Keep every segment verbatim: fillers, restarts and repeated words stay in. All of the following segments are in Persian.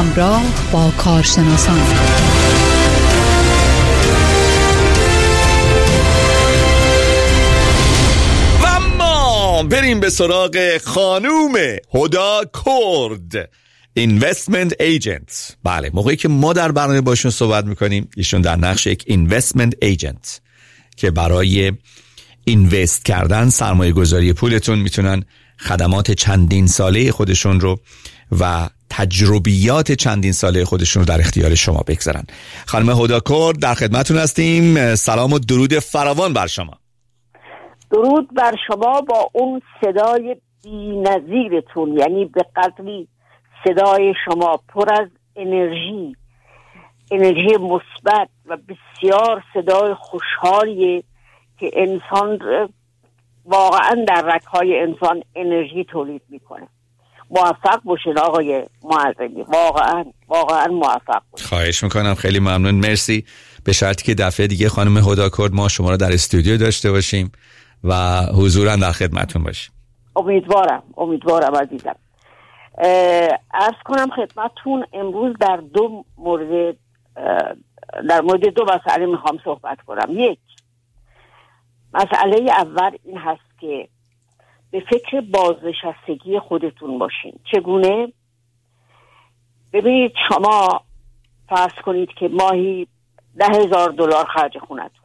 همراه با کارشناسان و ما بریم به سراغ خانوم هدا کرد، اینوستمنت ایجنت. بله، موقعی که ما در برنامه باشون صحبت میکنیم، ایشون در نقش یک اینوستمنت ایجنت که برای اینوست کردن، سرمایه گذاری پولتون میتونن خدمات چندین ساله خودشون رو و تجربیات چندین ساله خودشون رو در اختیار شما بگذارن. خانم هدا کرد در خدمتون هستیم. سلام و درود فراوان بر شما. درود بر شما با اون صدای بی‌نظیرتون، یعنی به قدری صدای شما پر از انرژی انرژی مثبت و بسیار صدای خوشحالیه که انسان واقعا در رگ‌های انسان انرژی تولید میکنه. موفق باشین آقای معظمی، واقعا واقعا موفق باشین. خواهش میکنم، خیلی ممنون، مرسی. به شرطی که دفعه دیگه خانم هدا کرد ما شما رو در استودیو داشته باشیم و حضوراً در خدمتتون باشیم. امیدوارم امیدوارم عزیزم. عرض کنم خدمتتون امروز در دو مورد در مورد دو مسئله میخوام صحبت کنم. یک، مسئله اول این هست که به فکر بازنشستگی خودتون باشین. چگونه؟ ببینید، شما فرض کنید که ماهی ده هزار دلار خرج خونتون،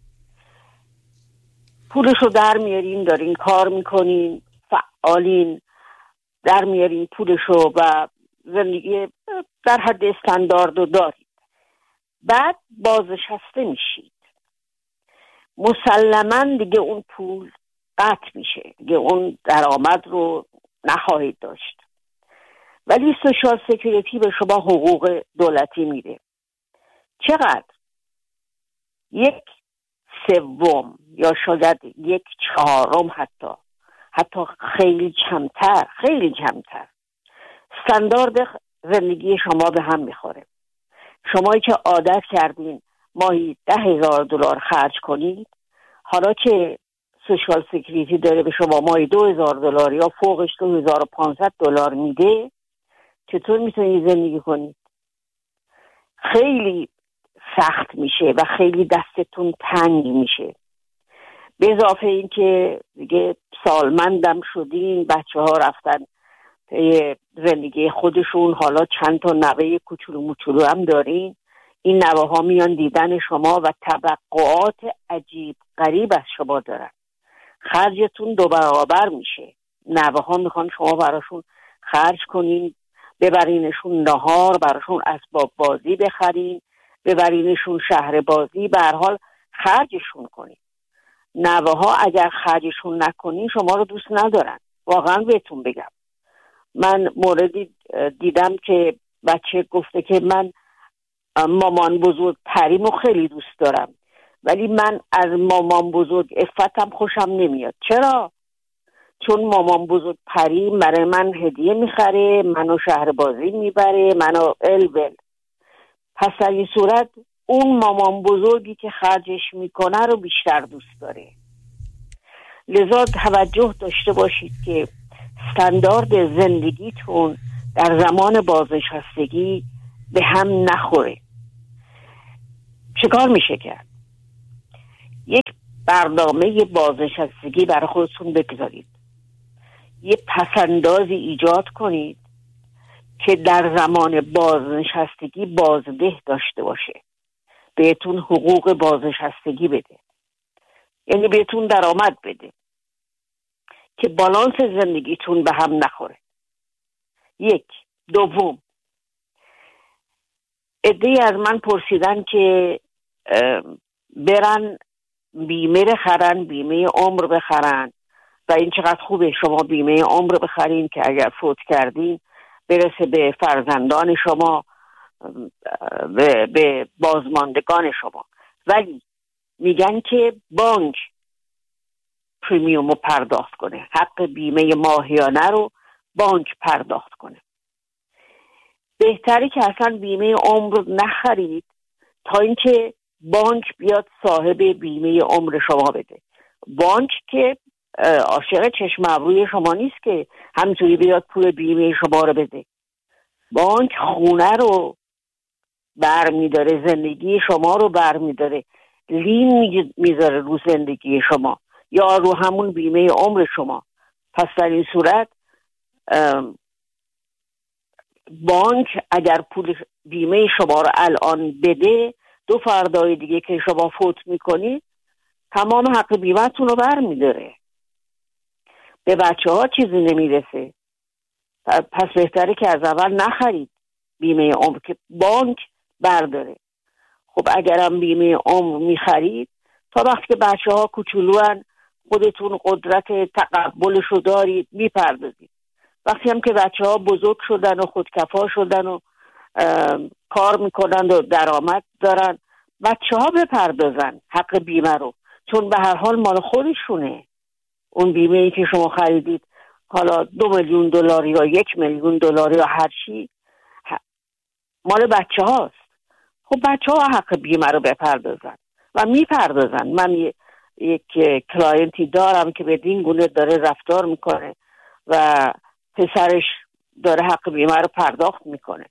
پولشو در میارین، دارین کار میکنین، فعالین، در میارین پولشو و زندگی در حد استاندارد رو دارید. بعد بازنشسته میشید، مسلماً دیگه اون پول قطع میشه، دیگه اون درآمد رو نخواهید داشت. ولی سوشال سکیوریتی به شما حقوق دولتی میده. چقدر؟ یک سوم یا شاید یک چهارم، حتی حتی خیلی کمتر خیلی کمتر استاندارد زندگی شما به هم میخوره. شمایی که عادت کردین ماهی ده هزار دلار خرج کنید، حالا که سوشال سکیوریتی داره به شما ماهی دو هزار دلار یا فوقش دو هزار و پانصد دلار میده، چطور میتونید زندگی کنید؟ خیلی سخت میشه و خیلی دستتون تنگ میشه. به اضافه این که دیگه سالمندم شدین، بچه ها رفتن زندگی خودشون، حالا چند تا نوه کوچولو موچولو هم دارین. این نوه ها میان دیدن شما و توقعات عجیب غریب از شما دارن. خرجتون دو برابر میشه. نوه ها میخوان شما براشون خرج کنین، ببرینشون نهار، براشون اسباب بازی بخرین، ببرینشون شهر بازی، به هر حال خرجشون کنین. نوه ها اگر خرجشون نکنین شما رو دوست ندارن. واقعا بهتون بگم، من موردی دیدم که بچه گفته که من مامان بزرگ پریمو خیلی دوست دارم، ولی من از مامان بزرگ افتم خوشم نمیاد. چرا؟ چون مامان بزرگ پری برای من هدیه میخره، منو شهر بازی میبره، منو الول. پس در این صورت اون مامان بزرگی که خرجش میکنه رو بیشتر دوست داره. لذا توجه داشته باشید که استاندارد زندگیتون در زمان بازنشستگی به هم نخوره. چیکار میشه کرد؟ یک برنامه بازنشستگی برای خودتون بگذارید. یه پسندازی ایجاد کنید که در زمان بازنشستگی بازده داشته باشه، بهتون حقوق بازنشستگی بده، یعنی بهتون درآمد بده که بالانس زندگیتون به هم نخوره. یک. دوم، عده‌ای از من پرسیدن که برن بیمه بخرن، بیمه عمر بخرن و این چقدر خوبه شما بیمه عمر بخرین که اگر فوت کردین برسه به فرزندان شما، به, به بازماندگان شما. ولی میگن که بانک پریمیوم رو پرداخت کنه، حق بیمه ماهیانه رو بانک پرداخت کنه. بهتری که اصلا بیمه عمر نخرید تا اینکه بانک بیاد صاحب بیمه عمر شما بده. بانک که عاشق چشم ابروی شما نیست که همینطوری بیاد پول بیمه شما رو بده. بانک خونه رو بر میداره، زندگی شما رو بر میداره، لین میذاره رو زندگی شما یا رو همون بیمه عمر شما. پس در این صورت بانک اگر پول بیمه شما رو الان بده، دو فردای دیگه که شما فوت میکنی تمام حق بیمه‌تون رو بر میداره. به بچه ها چیزی نمیرسه. پس بهتره که از اول نخرید بیمه عمر که بانک برداره. خب اگرم بیمه عمر میخرید تا وقتی که بچه ها کوچولوان خودتون قدرت تقبلش رو دارید میپردازید. وقتی هم که بچه ها بزرگ شدن و خودکفا شدن و کار میکنن و درآمد دارن، بچه ها بپردازن حق بیمه رو، چون به هر حال مال خودشونه. اون بیمه ای که شما خریدید، حالا دو میلیون دلار یا یک میلیون دلار یا هر چی، مال بچه هاست. خب بچه ها حق بیمه رو بپردازن و میپردازن. من یک کلاینتی دارم که به این گونه داره رفتار میکنه و پسرش داره حق بیمه رو پرداخت میکنه.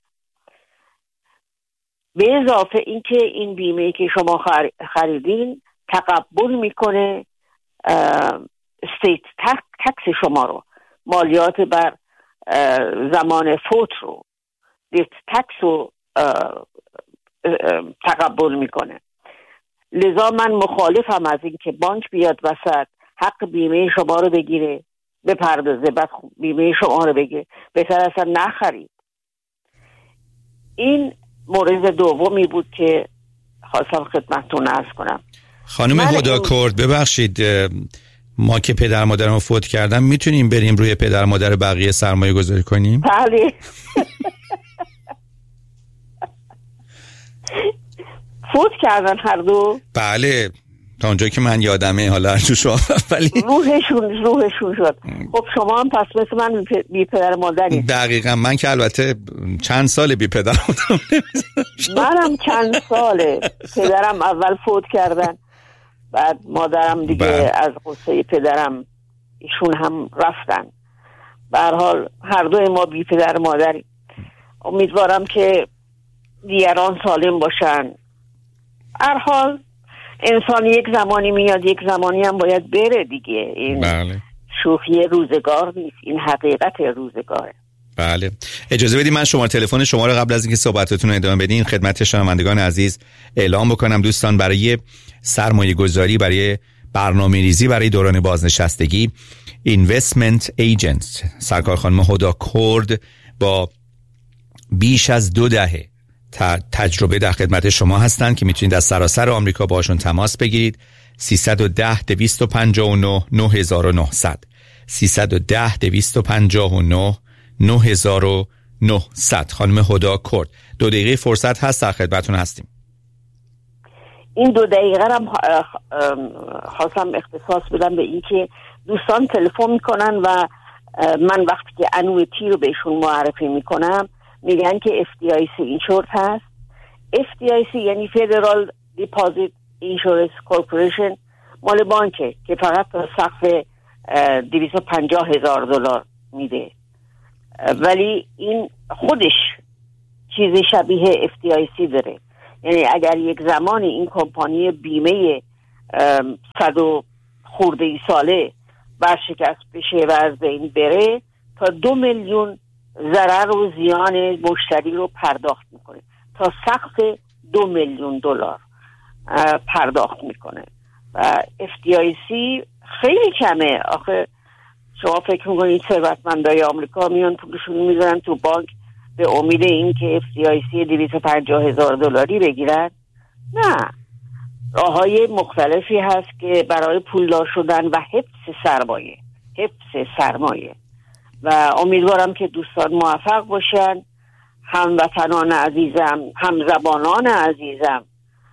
به اضافه اینکه این بیمه که شما خریدین تقبل میکنه استیت تکس شما رو، مالیات بر زمان فوت رو، دیت تکس رو تقبل میکنه. لذا من مخالفم از این که بانک بیاد وسط حق بیمه شما رو بگیره بپردازه بعد بیمه شما رو بگیره. بهتر اصلا نخرید. این مورد دومی بود که خواستم خدمتتون عرض کنم. خانم هدی کرد، ببخشید ما که پدر مادرمو فوت کردم میتونیم بریم روی پدر مادر بقیه سرمایه گذاری کنیم؟ بله. فوت کردن هر دو؟ بله، تا اونجایی که من یادمه، حالا هرچو شما ولی روحشون روحشون شد. خب شما هم پس مثل من بی پدر مادری؟ دقیقا. من که البته چند سال بی پدر مادرم منم چند ساله. پدرم اول فوت کردن، بعد مادرم دیگه بله. از غصه پدرم ایشون هم رفتن. به هر حال هر دوی ما بی پدر مادری. امیدوارم که دیگران سالم باشن. هر حال انسان یک زمانی میاد یک زمانی هم باید بره دیگه. این بله. شوخی روزگار نیست، این حقیقت روزگاره. بله. اجازه بدید من شماره تلفن شما رو قبل از اینکه صحبتتون رو ادامه بدین خدمت شنوندگان عزیز اعلام بکنم. دوستان، برای سرمایه گذاری، برای برنامه ریزی برای دوران بازنشستگی، اینوستمنت ایجنت سرکار خانم هدی کرد با بیش از دو دهه تجربه در خدمت شما هستند که میتونید از سراسر آمریکا باشون تماس بگیرید. سیصد و ده دویست و پنجاه و نه نه هزار و نهصد سیصد و ده دویست و پنجاه و نه نه هزار و نهصد. خانم هدی کرد، دو دقیقه فرصت هست، در خدمتتون هستیم. این دو دقیقه هم خواستم اختصاص بدم به این که دوستان تلفن میکنن و من وقتی که انویتی رو بهشون معرفی میکنم میگن که اف دی آی سی اینشورد هست. اف دی آی سی یعنی Federal Deposit Insurance Corporation، مال بانکه که فقط سقف دویست و پنجاه هزار دلار میده، ولی این خودش چیزی شبیه اف دی آی سی داره. یعنی اگر یک زمانی این کمپانی بیمه صد و خورده ای ساله برشکست بشه و از بین بره، تا دو میلیون ضرر و زیان مشتری رو پرداخت میکنه، تا سقف دو میلیون دلار پرداخت میکنه. و اف دی آی سی خیلی کمه. آخه شما فکر میکنید ثروتمندای آمریکا میان پولشون میذارن تو بانک به امید این که اف دی آی سی دویست و پنجاه هزار دلاری بگیرن؟ نه، راههای مختلفی هست که برای پولدار شدن و حفظ سرمایه حفظ سرمایه و امیدوارم که دوستان موفق باشن. هموطنان عزیزم، همزبانان عزیزم،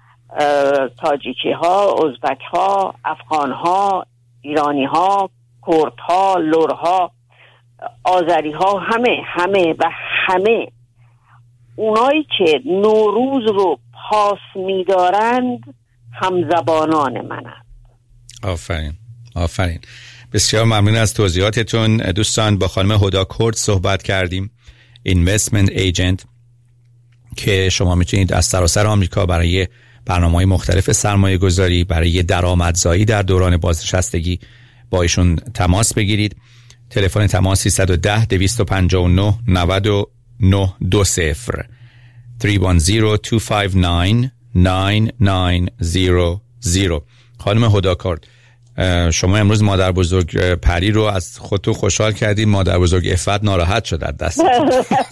تاجیکی ها، ازبک ها، افغان ها، ایرانی ها، کرد ها، لور ها، آذری ها، همه همه و همه اونایی که نوروز رو پاس می‌دارند همزبانان منند. آفرین آفرین. بسیار ممنون از توضیحاتتون. دوستان، با خانم هدی کرد صحبت کردیم، Investment Agent که شما میتونید از سراسر آمریکا برای برنامه‌های مختلف سرمایه گذاری، برای درآمدزایی در دوران بازنشستگی با ایشون تماس بگیرید. تلفن تماس سیصد و ده دویست و پنجاه و نه نود و نه دو صفر سه یک صفر دو پنج نه نه نه صفر صفر. خانم هداکورد، شما امروز مادر بزرگ پری رو از خودتون خوشحال کردید، مادر بزرگ عفت ناراحت شد از دستتون.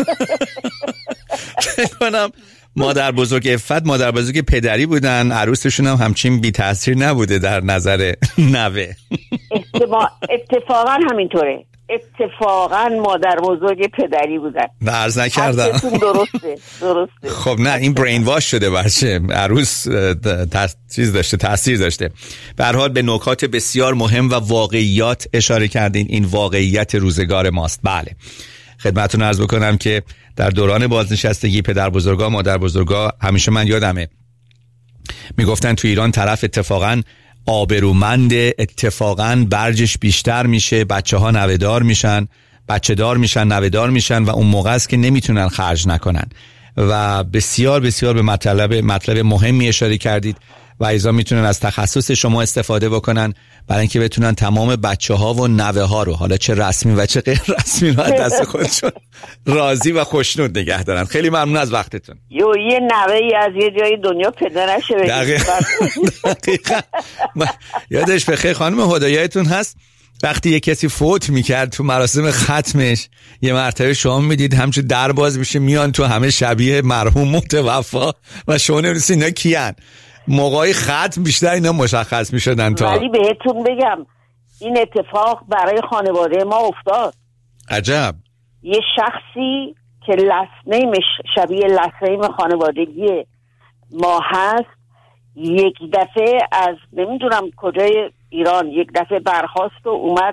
فکر کنم مادر بزرگ عفت مادر بزرگ پدری بودن، عروسشون هم همچین بی تاثیر نبوده در نظر نوه. اتفاقا همینطوره، اتفاقا مادر بزرگ پدری بودن. نه عرض نکردم. درسته درسته. خب نه این برین واش شده برشه، عروس چیز داشته، تاثیر داشته. به هر حال به نکات بسیار مهم و واقعیات اشاره کردین، این واقعیت روزگار ماست. بله خدمتتون عرض بکنم که در دوران بازنشستگی پدر بزرگا مادر بزرگا، همیشه من یادمه میگفتن تو ایران طرف اتفاقا آبرومند، اتفاقا برجش بیشتر میشه، بچه ها نوه‌دار میشن، بچه دار میشن، نوه‌دار میشن و اون موقع است که نمیتونن خرج نکنن. و بسیار بسیار به مطلب مطلب مهمی اشاره کردید و ایزا میتونن از تخصص شما استفاده بکنن برای اینکه بتونن تمام بچه ها و نوه ها رو، حالا چه رسمی و چه غیر رسمی، رو از دست خودشون راضی و خوشنود نگه دارن. خیلی ممنون از وقتتون. یو یه نوه‌ای از یه جای دنیا پیدا نشه. دقیقاً دقیقاً یادش بخیر خانم هدایتون هست وقتی یه کسی فوت میکرد تو مراسم ختمش یه مرتبه شما میدید همچون در باز میشه میان تو، همه شبیه مرحوم متوفا و شما نمی‌دونید اینا کیان. موقعی ختم بیشتر اینا مشخص میشدن. تا ولی بهتون بگم این اتفاق برای خانواده ما افتاد. عجب. یه شخصی که لسنیم شبیه لسنیم خانوادگی ما هست، یک دفعه از نمیدونم کجای ایران یک دفعه برخاست و اومد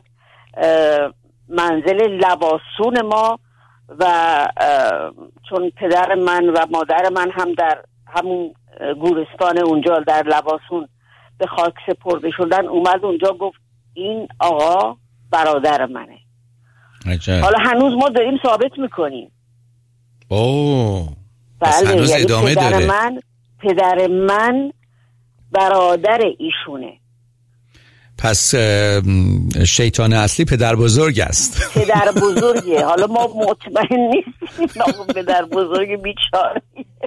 منزل لواسون ما و چون پدر من و مادر من هم در همون گورستان اونجا در لواسون به خاک سپرده شدن، اومد اونجا گفت این آقا برادر منه. عجب. حالا هنوز ما داریم ثابت میکنیم. اوه بله، هنوز یعنی ادامه پدر داره. من پدر من برادر ایشونه. پس شیطان اصلی پدر بزرگ است. پدر بزرگه. حالا ما مطمئن نیستیم پدر بزرگ بیچاره.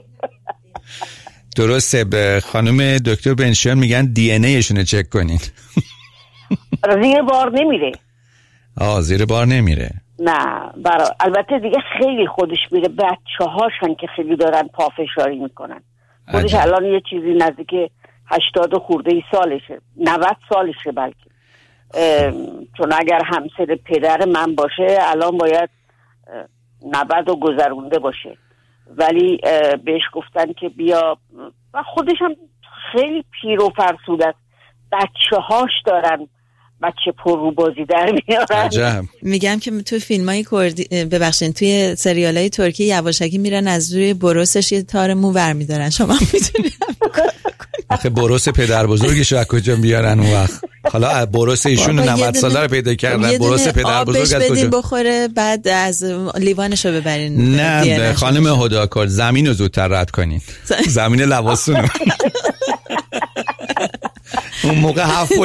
درسته. به خانم دکتر بنشیان میگن دی ان ایشونه چک کنین. زیر بار نمیره. آه زیر بار نمیره. نه برا... البته دیگه خیلی خودش میره، بچه هاشن که خیلی دارن پافشاری میکنن. خودش عجب. الان یه چیزی نزدیک هشتاد خورده ای سالشه، نود سالشه بلکه. چون اگر همسر پدر من باشه الان باید نود و گذرونده باشه، ولی بهش گفتن که بیا و خودش هم خیلی پیر و فرسوده است، بچه هاش دارن بچه پر رو بازی در میارن. عجب. میگم که تو فیلمای کردی ببخشید توی سریالای ترکی یواشکی میرن از روی بروسش یه تار مو ور میدارن. شما میتونید آخه بروس پدر بزرگش از کجا بیارن اون وقت؟ حالا بروس ایشون نود ساله رو پیدا کردن، بروس پدر بزرگ از کجا؟ بدین بخوره بعد از لیوانشو ببرین. نه خانم هداکار زمین رو زودتر رد کنین. زمین لواسون اون موقع هفت